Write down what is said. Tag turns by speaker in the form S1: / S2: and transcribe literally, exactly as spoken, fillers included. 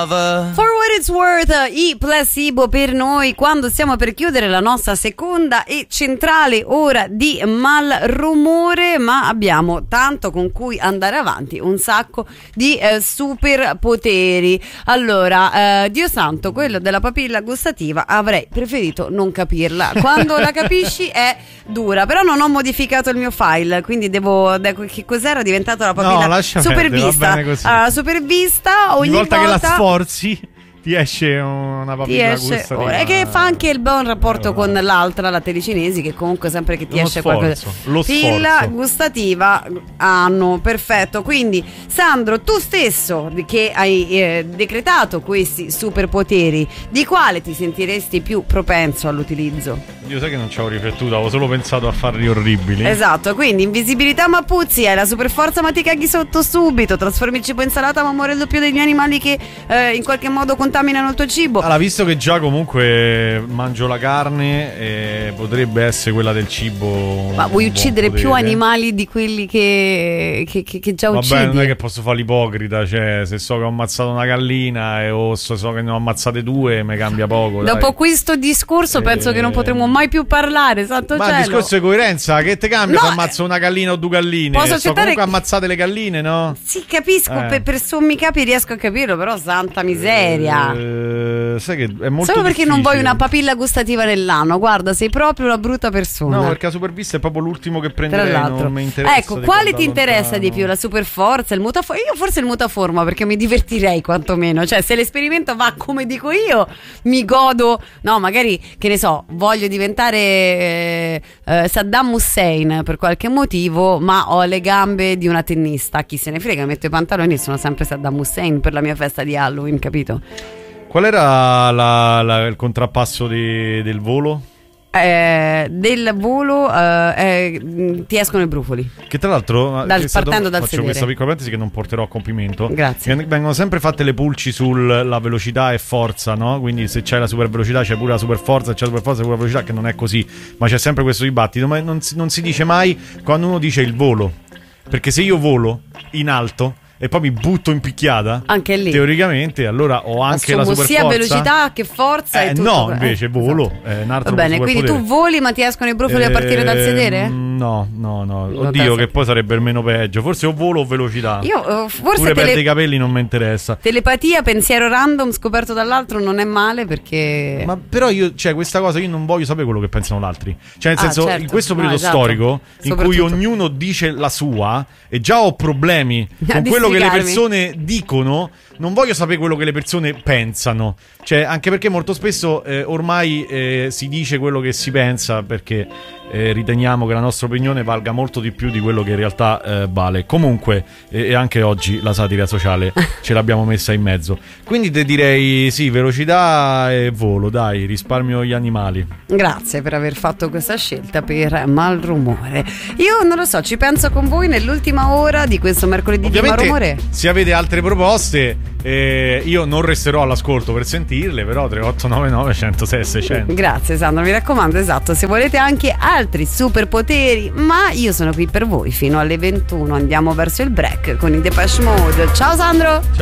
S1: For what it's worth, i placebo per noi quando stiamo per chiudere la nostra seconda e centrale ora di Malrumore, ma abbiamo tanto con cui andare avanti, un sacco di eh, superpoteri. Allora, eh, Dio santo, quello della papilla gustativa avrei preferito non capirla. Quando la capisci è dura, però non ho modificato il mio file, quindi devo, che cos'era diventata la papilla
S2: no,
S1: supervista. Allora, supervista ogni
S2: Ogni volta,
S1: volta
S2: che la sforzi ti esce una papilla gustativa.
S1: E che fa anche il buon rapporto eh, con l'altra, la telecinesi, che comunque sempre che ti
S2: lo
S1: esce
S2: sforzo,
S1: qualcosa.
S2: Lo
S1: Pilla
S2: sforzo.
S1: gustativa hanno, perfetto. Quindi Sandro, tu stesso che hai eh, decretato questi superpoteri, di quale ti sentiresti più propenso all'utilizzo?
S2: Io sai che non ci avevo riflettuto, avevo solo pensato a farli orribili.
S1: Esatto, quindi invisibilità ma puzzi, hai la superforza ma ti caghi sotto subito, trasformi il cibo in salata ma muore il doppio degli animali che eh, in qualche modo contaminano il tuo cibo.
S2: Allora, visto che già comunque mangio la carne, eh, potrebbe essere quella del cibo.
S1: Ma vuoi uccidere
S2: potere.
S1: più animali di quelli che, che, che, che già
S2: Vabbè,
S1: uccidi?
S2: non è che posso fare l'ipocrita, cioè se so che ho ammazzato una gallina e o so, so che ne ho ammazzate due, mi cambia poco.
S1: Dopo
S2: dai.
S1: questo discorso
S2: eh...
S1: penso che non potremo mai più parlare, santo
S2: Ma
S1: cielo.
S2: il discorso di coerenza, che te cambia
S1: no,
S2: se ammazzo una gallina o due galline?
S1: Posso
S2: so
S1: accettare
S2: comunque
S1: che...
S2: ammazzate le galline, no?
S1: Sì, capisco,
S2: eh.
S1: per, per sommi capi riesco a capirlo, però santa miseria.
S2: Eh, sai che è molto
S1: Solo perché
S2: difficile.
S1: non vuoi una papilla gustativa nell'anno, guarda, sei proprio una brutta persona.
S2: No, perché la supervista è proprio l'ultimo che prenderei,
S1: Tra l'altro.
S2: non mi interessa.
S1: Ecco, quale ti interessa di più? La superforza, il mutaforma? Io forse il mutaforma, perché mi divertirei quantomeno. Cioè, se l'esperimento va come dico io, mi godo. No, magari, che ne so, voglio diventare eh, eh, Saddam Hussein per qualche motivo, ma ho le gambe di una tennista. Chi se ne frega, metto i pantaloni e sono sempre Saddam Hussein per la mia festa di Halloween, capito?
S2: Qual era la, la, il contrappasso di, del volo?
S1: Eh, del volo eh, eh, ti escono i brufoli.
S2: Che tra l'altro
S1: dal,
S2: che stato,
S1: partendo dal
S2: faccio
S1: sedere.
S2: questa piccola parentesi che non porterò a compimento.
S1: Grazie.
S2: Vengono sempre fatte le pulci sulla velocità e forza, no? Quindi se c'è la super velocità c'è pure la super forza, c'è la super forza e pure la velocità, che non è così, ma c'è sempre questo dibattito. Ma non si, non si dice mai quando uno dice il volo, perché se io volo in alto e poi mi butto in picchiata,
S1: anche lì
S2: teoricamente allora ho anche Assumo la super
S1: sia
S2: forza,
S1: velocità che forza
S2: eh,
S1: e tutto.
S2: no invece
S1: eh,
S2: volo
S1: esatto.
S2: è un altro.
S1: Va bene, quindi tu voli ma ti escono i brufoli eh, a partire dal sedere?
S2: No, no, no.
S1: Non
S2: Oddio, che poi sarebbe il meno peggio. Forse o volo o velocità.
S1: Io uh, forse
S2: pure
S1: tele...
S2: perdere i capelli non mi interessa.
S1: Telepatia, pensiero random scoperto dall'altro non è male, perché
S2: ma però io, cioè, questa cosa io non voglio sapere quello che pensano gli altri. Cioè, nel
S1: ah,
S2: senso,
S1: certo.
S2: in questo periodo
S1: no, esatto.
S2: storico in cui ognuno dice la sua e già ho problemi con quello che le persone dicono, non voglio sapere quello che le persone pensano. Cioè, anche perché molto spesso eh, ormai eh, si dice quello che si pensa perché eh, riteniamo che la nostra opinione valga molto di più di quello che in realtà eh, vale. Comunque, eh, e anche oggi la satira sociale ce l'abbiamo messa in mezzo. Quindi te direi sì, velocità e volo, dai, risparmio gli animali.
S1: Grazie per aver fatto questa scelta per Malrumore. Io non lo so, ci penso con voi nell'ultima ora di questo mercoledì
S2: Ovviamente,
S1: di Malrumore.
S2: Se avete altre proposte, eh, io non resterò all'ascolto per sentirle, però tre otto nove nove uno zero sei sei zero zero.
S1: Grazie Sandro, mi raccomando, esatto, se volete anche altri superpoteri, ma io sono qui per voi fino alle ventuno. Andiamo verso il break con i Depeche Mode. Ciao Sandro.
S2: Ciao.